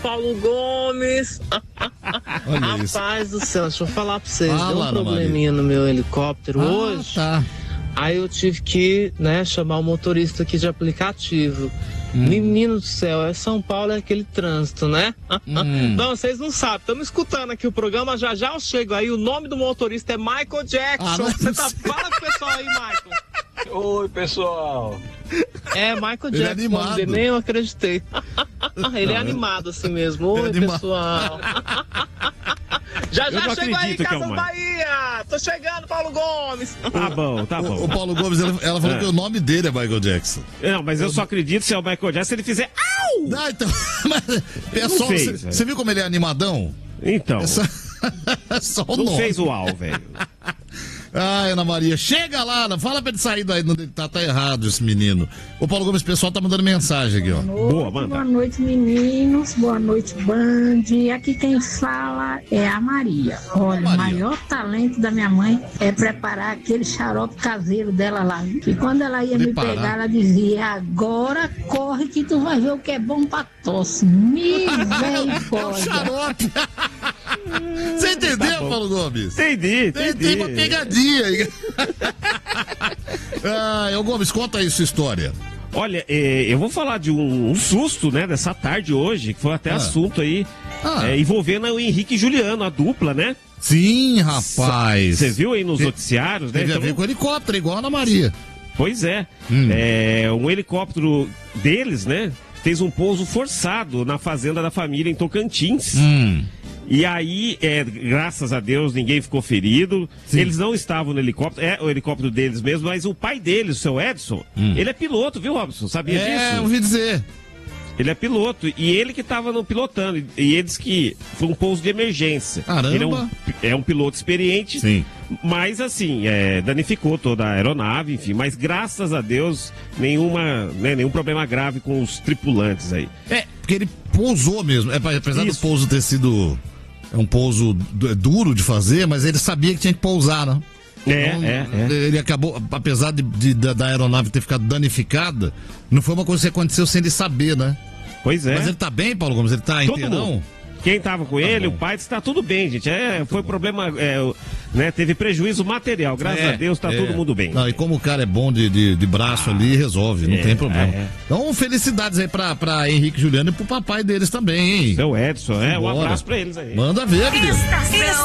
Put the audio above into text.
Paulo Gomes. Rapaz do céu, deixa eu falar pra vocês. Deu um probleminha no meu helicóptero hoje. Tá. Aí eu tive que, chamar o motorista aqui de aplicativo. Menino do céu, São Paulo é aquele trânsito, né? Não, vocês não sabem, estamos escutando aqui o programa, já eu chego aí, o nome do motorista é Michael Jackson. Fala pro pessoal aí, Michael. Oi, pessoal. É, Michael Jackson, nem eu acreditei. Ele é animado assim mesmo. Oi, pessoal. Já chego aí, Casas Bahia. Tô chegando, Paulo Gomes. Tá bom. O Paulo Gomes, ela falou que o nome dele é Michael Jackson. Não, mas eu só acredito se é o Michael Jackson se ele fizer au! Não, então, mas, pessoal, você viu como ele é animadão? Então. Só o não nome. Fez o au, velho. Ai, Ana Maria, chega lá, fala pra ele sair daí, tá errado esse menino. O Paulo Gomes, o pessoal tá mandando mensagem aqui, ó. Boa noite, meninos, boa noite, Band. Aqui quem fala é a Maria. Olha, o maior talento da minha mãe é preparar aquele xarope caseiro dela lá. E quando ela ia me pegar, ela dizia, agora corre que tu vai ver o que é bom pra tosse. Misericórdia. É o xarope. Você entendeu, Paulo Gomes? Entendi. Tem uma pegadinha aí. Gomes, conta aí sua história. Olha, eu vou falar de um susto, dessa tarde hoje, que foi até assunto aí, envolvendo o Henrique e Juliano, a dupla, né? Sim, rapaz. Você viu aí nos noticiários, né? Teve a ver com helicóptero, igual a Ana Maria. Pois é. Um helicóptero deles, fez um pouso forçado na fazenda da família em Tocantins. E aí, graças a Deus, ninguém ficou ferido. Sim. Eles não estavam no helicóptero, é o helicóptero deles mesmo, mas o pai deles, o seu Edson, ele é piloto, viu, Robson? Sabia disso? Eu ouvi dizer. Ele é piloto, e ele que estava pilotando, e eles que foi um pouso de emergência. Caramba. Ele é um piloto experiente, sim, mas assim, danificou toda a aeronave, enfim, mas graças a Deus, nenhum problema grave com os tripulantes aí. Porque ele pousou mesmo, apesar do pouso ter sido um pouso duro de fazer, mas ele sabia que tinha que pousar, né? Ele acabou, apesar da aeronave ter ficado danificada, não foi uma coisa que aconteceu sem ele saber, né? Pois é. Mas ele tá bem, Paulo Gomes? Ele tá inteirão? Quem tava com ele, o pai, está tudo bem, gente. Foi problema, teve prejuízo material. Graças a Deus, tá todo mundo bem. Não, e como o cara é bom de braço ali, resolve, não tem problema. Então, felicidades aí pra Henrique e Juliano e pro papai deles também, hein? Seu Edson, um abraço pra eles aí. Manda ver, menino.